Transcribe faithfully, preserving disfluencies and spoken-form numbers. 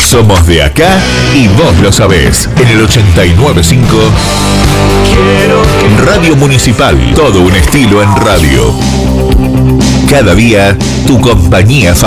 Somos de acá y vos lo sabés. En el ochenta y nueve punto cinco Radio Municipal. Todo un estilo en radio. Cada día, tu compañía favorita.